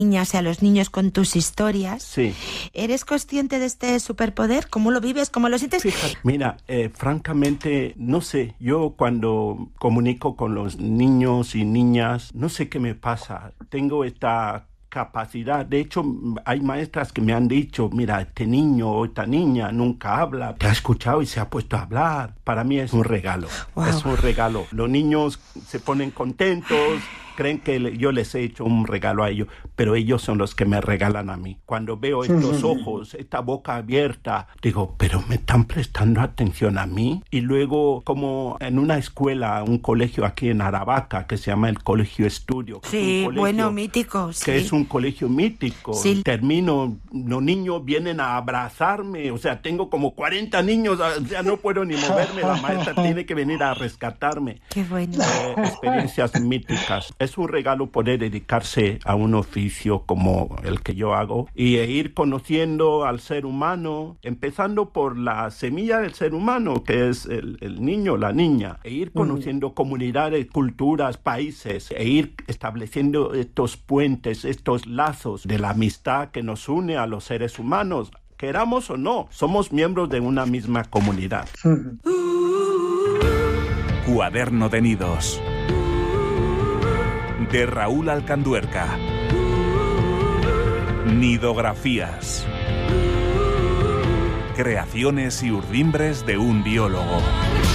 niñas y a los niños con tus historias. Sí. ¿Eres consciente de este superpoder? ¿Cómo lo vives? ¿Cómo lo sientes? Fíjate, mira, francamente, no sé, yo cuando comunico con los niños y niñas, no sé qué me pasa. Tengo esta capacidad. De hecho, hay maestras que me han dicho, mira, este niño o esta niña nunca habla, te ha escuchado y se ha puesto a hablar. Para mí es un regalo. Wow. Es un regalo. Los niños se ponen contentos, creen que yo les he hecho un regalo a ellos, pero ellos son los que me regalan a mí. Cuando veo estos ojos, esta boca abierta, digo, pero me están prestando atención a mí. Y luego, como en una escuela, un colegio aquí en Aravaca, que se llama el Colegio Estudio. Sí, bueno, mítico. Sí. Que es un colegio mítico. Sí. Termino, los niños vienen a abrazarme, o sea, tengo como 40 niños, o sea, no puedo ni moverme, la maestra tiene que venir a rescatarme. Qué bueno. Experiencias míticas. Es un regalo poder dedicarse a un oficio como el que yo hago y ir conociendo al ser humano, empezando por la semilla del ser humano, que es el niño, la niña, e ir conociendo comunidades, culturas, países, e ir estableciendo estos puentes, estos lazos de la amistad que nos une a los seres humanos. Queramos o no, somos miembros de una misma comunidad. Cuaderno de Nidos, de Raúl Alcanduerca. Nidografías. Creaciones y urdimbres de un biólogo.